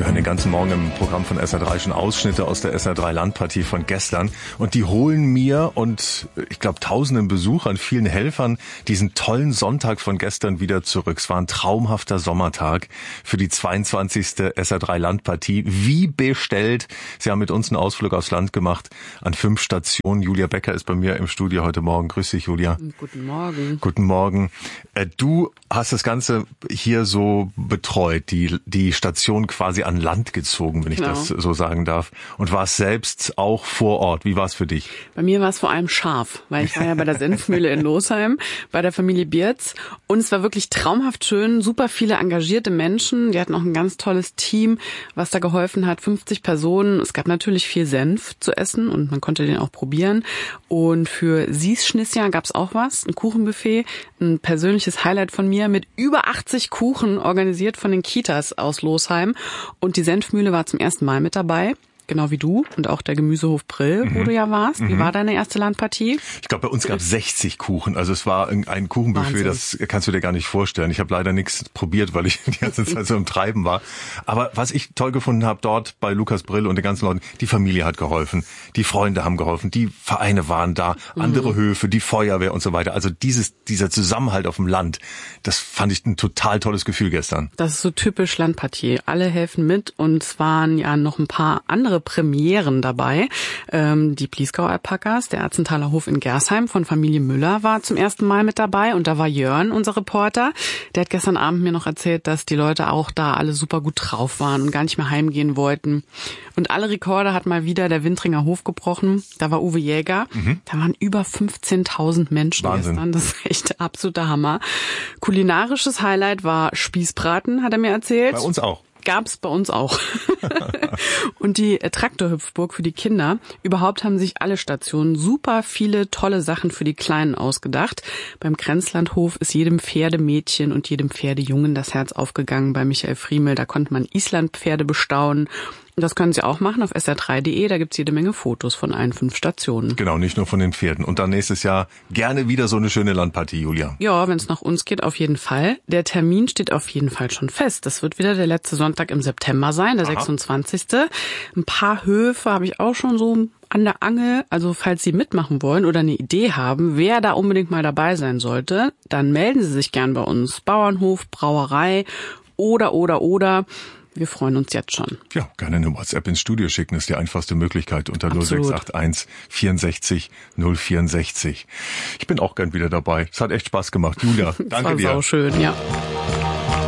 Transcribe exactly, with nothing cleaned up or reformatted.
Wir hören den ganzen Morgen im Programm von S R drei schon Ausschnitte aus der S R drei Landpartie von gestern. Und die holen mir und ich glaube tausenden Besuchern, vielen Helfern diesen tollen Sonntag von gestern wieder zurück. Es war ein traumhafter Sommertag für die zweiundzwanzigste S R drei Landpartie. Wie bestellt. Sie haben mit uns einen Ausflug aufs Land gemacht an fünf Stationen. Julia Becker ist bei mir im Studio heute Morgen. Grüß dich, Julia. Guten Morgen. Guten Morgen. Du hast das Ganze hier so betreut, die, die Station quasi an Land gezogen, wenn ich genau. das so sagen darf. Und warst selbst auch vor Ort. Wie war es für dich? Bei mir war es vor allem scharf, weil ich war ja bei der Senfmühle in Losheim, bei der Familie Bierz. Und es war wirklich traumhaft schön, super viele engagierte Menschen. Die hatten auch ein ganz tolles Team, was da geholfen hat. fünfzig Personen. Es gab natürlich viel Senf zu essen und man konnte den auch probieren. Und für Sießschnissja gab es auch was, ein Kuchenbuffet, ein persönliches Highlight von mir mit über achtzig Kuchen, organisiert von den Kitas aus Losheim. Und die Senfmühle war zum ersten Mal mit dabei. Genau wie du und auch der Gemüsehof Brill, wo mhm. du ja warst. Wie mhm. war deine erste Landpartie? Ich glaube, bei uns gab es sechzig Kuchen. Also es war ein Kuchenbuffet, Wahnsinn. Das kannst du dir gar nicht vorstellen. Ich habe leider nichts probiert, weil ich die ganze Zeit so im Treiben war. Aber was ich toll gefunden habe dort bei Lukas Brill und den ganzen Leuten, die Familie hat geholfen, die Freunde haben geholfen, die Vereine waren da, andere mhm. Höfe, die Feuerwehr und so weiter. Also dieses dieser Zusammenhalt auf dem Land, das fand ich ein total tolles Gefühl gestern. Das ist so typisch Landpartie. Alle helfen mit und es waren ja noch ein paar andere Premieren dabei. Ähm, die Bliesgau-Alpakas, der Erzenthaler Hof in Gersheim von Familie Müller war zum ersten Mal mit dabei und da war Jörn, unser Reporter. Der hat gestern Abend mir noch erzählt, dass die Leute auch da alle super gut drauf waren und gar nicht mehr heimgehen wollten. Und alle Rekorde hat mal wieder der Wintringer Hof gebrochen. Da war Uwe Jäger. Mhm. Da waren über fünfzehntausend Menschen Wahnsinn. Gestern. Das ist echt absoluter Hammer. Kulinarisches Highlight war Spießbraten, hat er mir erzählt. Bei uns auch. Gab's bei uns auch. Und die Traktorhüpfburg für die Kinder. Überhaupt haben sich alle Stationen super viele tolle Sachen für die Kleinen ausgedacht. Beim Grenzlandhof ist jedem Pferdemädchen und jedem Pferdejungen das Herz aufgegangen. Bei Michael Friemel, da konnte man Islandpferde bestaunen. Und das können Sie auch machen auf S R drei punkt de. Da gibt's jede Menge Fotos von allen fünf Stationen. Genau, nicht nur von den Pferden. Und dann nächstes Jahr gerne wieder so eine schöne Landpartie, Julia. Ja, wenn es nach uns geht, auf jeden Fall. Der Termin steht auf jeden Fall schon fest. Das wird wieder der letzte Sonntag im September sein, der Aha. sechsundzwanzigste Ein paar Höfe habe ich auch schon so an der Angel. Also falls Sie mitmachen wollen oder eine Idee haben, wer da unbedingt mal dabei sein sollte, dann melden Sie sich gern bei uns. Bauernhof, Brauerei oder, oder, oder. Wir freuen uns jetzt schon. Ja, gerne eine WhatsApp ins Studio schicken, ist die einfachste Möglichkeit unter null sechs acht eins vierundsechzig null vierundsechzig. Ich bin auch gern wieder dabei. Es hat echt Spaß gemacht. Julia, danke dir. Das war sauschön, ja.